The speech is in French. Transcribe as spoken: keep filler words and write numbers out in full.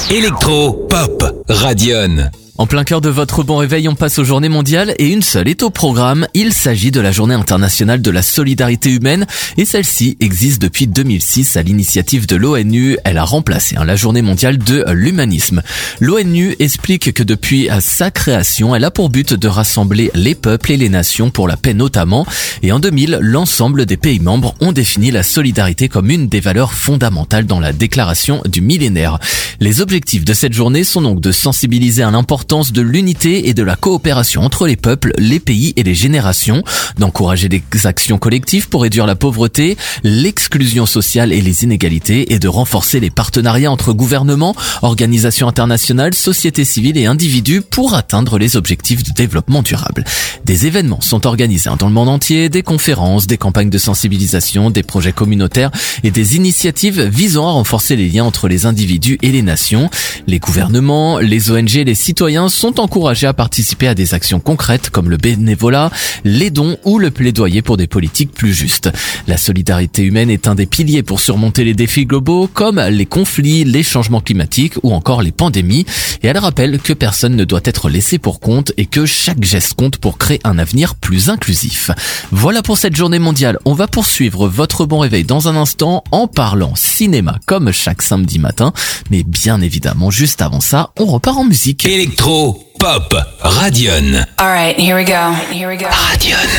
Électro, pop, Radion. En plein cœur de votre bon réveil, on passe aux journées mondiales et une seule est au programme. Il s'agit de la journée internationale de la solidarité humaine et celle-ci existe depuis deux mille six à l'initiative de l'ONU. Elle a remplacé hein, la journée mondiale de l'humanisme. L'ONU explique que depuis sa création, elle a pour but de rassembler les peuples et les nations pour la paix notamment. Et en deux mille, l'ensemble des pays membres ont défini la solidarité comme une des valeurs fondamentales dans la déclaration du millénaire. Les objectifs de cette journée sont donc de sensibiliser à l'importance de l'unité et de la coopération entre les peuples, les pays et les générations, d'encourager des actions collectives pour réduire la pauvreté, l'exclusion sociale et les inégalités et de renforcer les partenariats entre gouvernements, organisations internationales, sociétés civiles et individus pour atteindre les objectifs de développement durable. Des événements sont organisés dans le monde entier, des conférences, des campagnes de sensibilisation, des projets communautaires et des initiatives visant à renforcer les liens entre les individus et les nations. Les gouvernements, les O N G et les citoyens sont encouragés à participer à des actions concrètes comme le bénévolat, les dons ou le plaidoyer pour des politiques plus justes. La solidarité humaine est un des piliers pour surmonter les défis globaux comme les conflits, les changements climatiques ou encore les pandémies. Et elle rappelle que personne ne doit être laissé pour compte et que chaque geste compte pour créer un avenir plus inclusif. Voilà pour cette journée mondiale. On va poursuivre votre bon réveil dans un instant en parlant cinéma comme chaque samedi matin. Mais bien évidemment, juste avant ça, on repart en musique. Électro, pop, Radion. All right, here we go. Here we go. Radion.